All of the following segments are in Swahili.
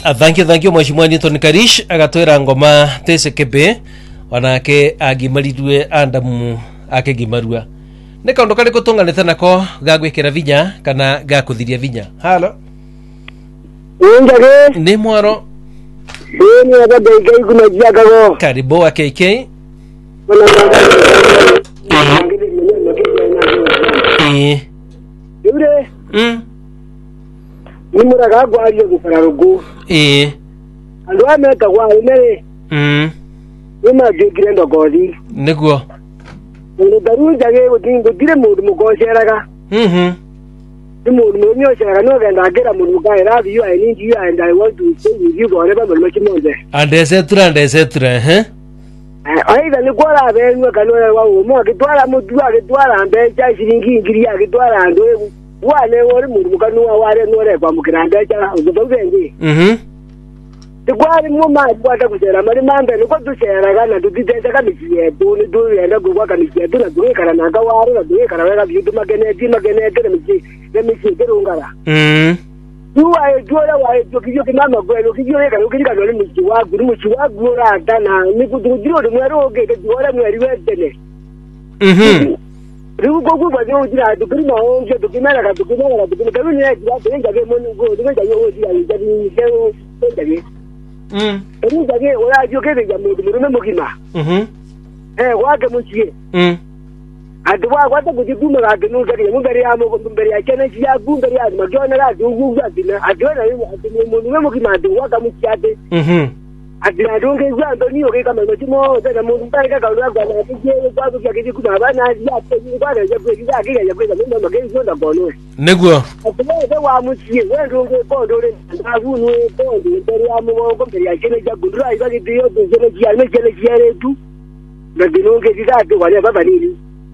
Thank you Mheshimiwa Newton Karish agatwera ngoma tese kebe wanake agimaridwe andamu ake gimarua ne kaundu kale kutunganete nako gagwikira vinya kana gakuthiria vinya. Halo Njage ni mwaro ni abadai kuna jiagago karibu wa KK Yure ni muraga gwari gukararugo andu ameka kwa imere ni magigire ndogodi niguo ni darujage gudingo dire mundu mugoceraga ni mundu mnyoceraga no genda agira mundu ga love you, I need you and I want to stay with you forever mulimo kimonze andesetura aida ni kwa abenwe kanora wawo mo agitwara mudu agitwara mbecha shiringi ngiri agitwara ndo wane wori mundu mukanwa ware nore kwa mukiranda cha uzobengi Tikwari mu ma kwata kusera mari mambe ni ko dusera kana tuditenda kamisiye tuni du yenda gwa kamisiye tuna duwe kana nanga wari na duwe kana wega bidu mageneti misi terungara Tuwa ejola wa ejokiyo kinama gwelo kiyo yeka ukijika ndo misi wa gura dana ni kududiro de mwero oge ke diora mweri wetene Rugo gwa nyo jira dukima onje dukima kalu ni ya benga ge monu go dukima yo jira jadi seo jadi Eri jage oya joke de jamu mukima wake muchie adwa kwata kujiduma ga gnu gari mu gari amo mbere ya kene ya gungari ya magona ga dugu ga dina adona mu mukima adwa ga muchiate adina donge za ndoni oke kama machimo tena mu mbare ga ga ga na kije kwa ku kije kuna bana ya te kwa ga ya kije ya kweza mu magezi zonda bono neguo adwa wa muchie we donge ko dole ndavunu ko mbere amo ko mbere ya kene ja gundura iba ke dio kene ya me kene ya tu na dinonge dizate wale baba nini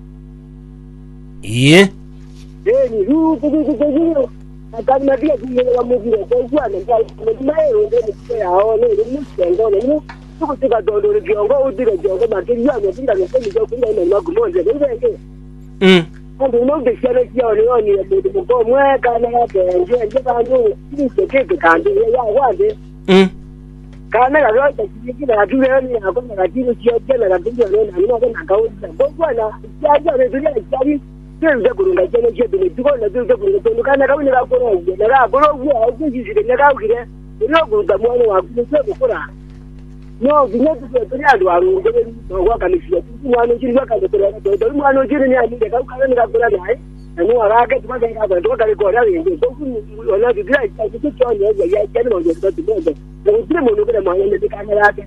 ni ru akana dia kuyewa mugiro ko kwana mai onde ni ya ono ni musengo ni kutika dondo giongo udire giongo makiri ya ntinda ni ko kunga ni magumonje ngenge ando no de shere ya oni ya mudu ko mwe kana ya nje bandu ni sekeke kandi ya wande kana ga ro ta kiki na dure ni akona ga tiro chiyo tena ga tiro ni na na ga uri ko kwana ya ne dure ya Nze kurunga cyane cyo duko na duko kurunga kana kabone bakoro na bakoro uwo ukujije ne kabwire no guruda mwana wa kuze gukora no binye turi adu arunge no kanisiye mwana ukiri bakadotera do mwana ukiri ni ani ka ukana ngakora naye no arake tumaga ngaba ndo kale ko rawe ndo so wala dira icyo cyo ne ya cyane no ndo tumondo no tire mono kare mwana ne kana yake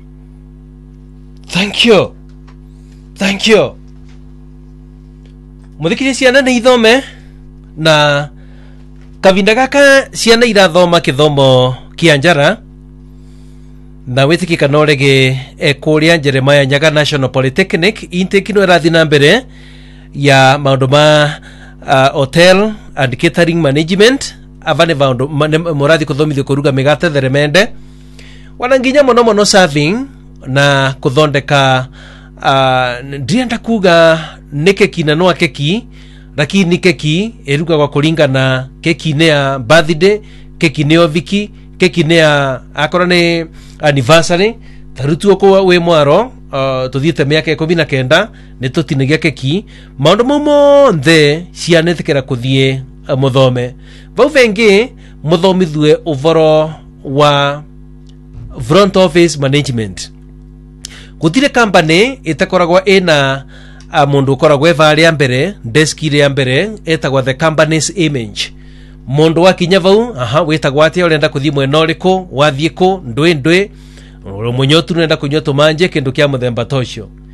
Thank you Muthikiri ciana ni ithome na kavinda gaka ciana irathoma kithomo kia njara na witikika norege kuria Jeremiah Nyaga National Polytechnic intekino irathi na mbere ya maundu ma hotel and catering management avane vaundu murathi kuthomithio kuruga migate theremende wananginya mono serving na kuthondeka ndienda kuga nekeki na noa keki lakini keki eruga kwa kulingana keki ne ya birthday keki ne oviki keki ne ya akorane anniversary tarutu ko we mwaro tuthiete miaka 19 ne tutinagia keki maundu momo nthe cianetekera kuthie muthome vau vengi muthomithwe uvoro wa front office management gutire company itakoragwa ina mundu ukoragwa evaria mbere desk ile ya mbere etagwa the company's image mundu wakinya vau wetagwa atia urenda kuthii mwena uriku wathie ku ndwe munyotu urenda kunyoto manje kindu kia muthemba tocio